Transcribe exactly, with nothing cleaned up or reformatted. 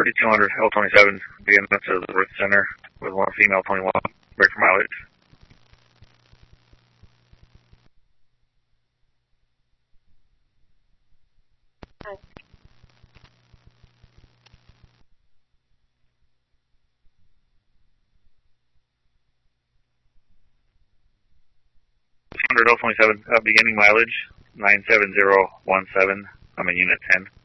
thirty-two hundred L twenty-seven, beginning up to the birth center with one female twenty-one, break for mileage. one hundred L twenty-seven, uh, beginning mileage, nine seven zero one seven, I'm in unit ten.